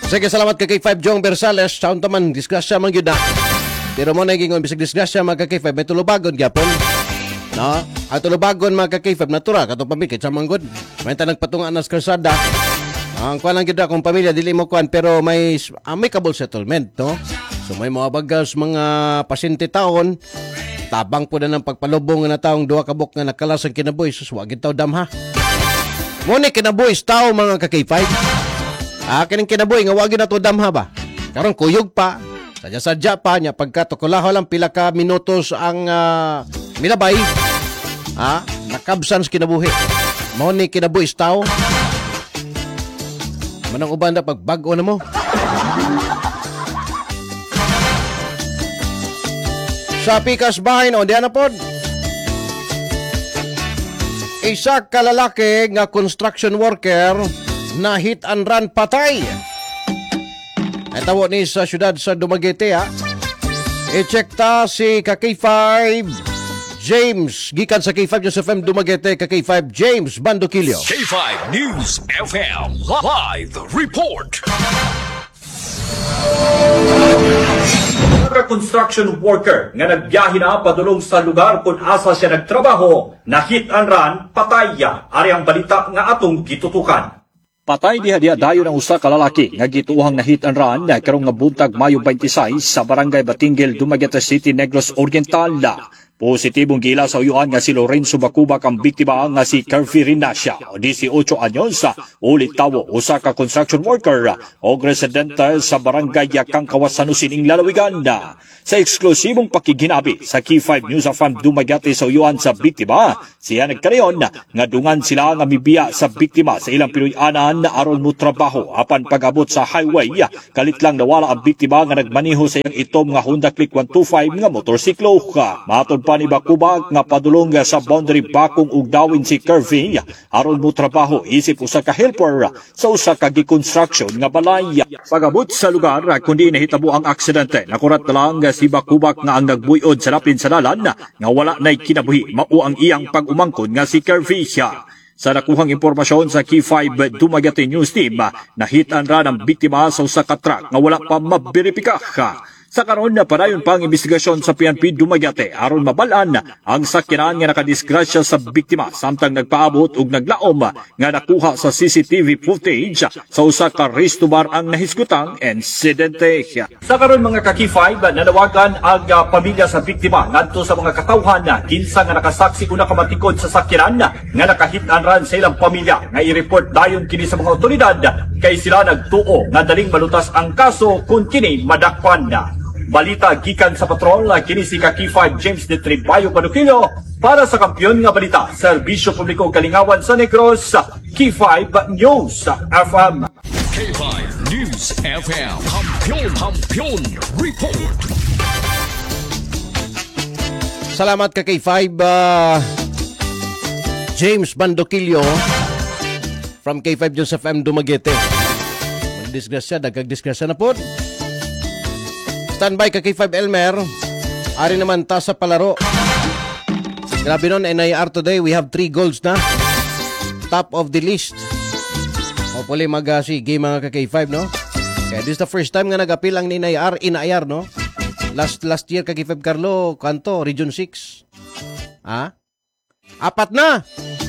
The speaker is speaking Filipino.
Sige, salamat kay K5 Jong Bersales. Sound taman, disgrasya man yun na. Pero mo na yung bisig disgrasya mga K5, may tulubagon gyapon. No? At tulubagon mga K5, natura, katong pamikit sa manggod. May tanang patungan nas kalsada. Ang kuan lang gyud akong pamilya, dili mo kuan, pero may amicable settlement, no? So may mga bagas, mga pasyente taon, tabang po na ng pagpalubong na taong duha kabok nga nakalas ang kinabuhi. Sus, wagin tao damha. Muna kinabuhi, tao mga K5. Kining kinabuhi, nga wagin na to damha ba? Karon kuyog pa, sadya-sadya pa niya, pagkatukulaho lang pila ka minutos ang milabay, nakabsan sa kinabuhi. Muna kinabuhi, tao. Manang uban na pagbago na mo. Sa pikas bahay no, diyan na pod. Isa ka lalaki nga construction worker na hit and run patay. Ay tawo ni sa syudad sa Dumaguete I-check ta si K5 James gikan sa K5 News FM Dumaguete, K5 James Bandokilio. K5 News FM live report. Construction worker nga nagbiyahe na padulong sa lugar kung asa siya nagtrabaho na hit and run patay. Ari ang balita nga atong gitutukan. Patay diha dayon ang usa ka lalaki nga gituohang na hit and run karong nga buntag Mayo 26 sa Barangay Batingil, Dumaguete City, Negros Oriental. Positibong gila sa uyuan nga si Lorenzo Bacubak ang biktima nga si Curvy Rinasya, 18 anyos, ulit tawo, usa ka construction worker o residente sa Barangay Kangkawas, San Jose, Lalawigan. Sa eksklusibong pakiginabi sa K5 News FM Dumaguete sa uyuan sa biktima, siya nagkarayon nga dungan sila nga mibiya sa biktima sa ilang pinuy-anan na aron mo trabaho apan pag-abot sa highway. Kalit lang nawala ang biktima nga nagmaniho sa iyang itom nga Honda Click 125 nga motorsiklo. Matod pa ni Bacubak nga padulong sa boundary bakong ug dawin si Curvy aron mo trabaho isip usa ka helper sa usa ka gi-construction nga balay. Pag-abot sa lugar kundi nahitabo ang aksidente, nakurat na lang si Bacubak nga ang nagbuyod sa lapin sa dalan nga wala nay kinabuhi mao ang iyang pag-umangkon nga si Curvy. Sa nakuhang impormasyon sa K5 Dumaguete News Team, na hit and run ang biktima sa usa ka truck nga wala pa mabiripika. Sa karon na padayon pang investigasyon sa PNP Dumaguete aron mabalaan ang sakyanan nga nakadisgrasya sa biktima samtang nagpaabot ug naglaom nga nakuha sa CCTV footage sa usa ka resto bar ang nahisgutang insidente. Sa karon mga ka-K5, nanawagan ang pamilya sa biktima ngadto sa mga katawhan kinsa nga nakasaksi una ka matikod sa sakyanan nga nakahit and run sa ilang pamilya nga i-report dayon kini sa mga otoridad kay sila nagtuo nga daling malutas ang kaso kung kini madakpan. Balita gikan sa patrol, kini si K5 James de Tribayo Bandokilio para sa Kampiyon nga Balita, Serbisyo Publiko Kalingawan sa Negros, K5 News FM. K5 News FM, Kampiyon Report. Salamat ka K5 James Bandokilio from K5 News FM Dumaguete. Disgrasya, dagag disgrasya na po. Standby ka K5 Elmer. Ari naman ta sa palaro. Grabe nun, NIR today. We have 3 golds na. Top of the list. Hopefully mag-sige mga ka-K5, no? Kaya this is the first time nga nag-appeal ang NIR, inayar, no? Last year ka K5 Carlo, kanto, Region 6. 4 na!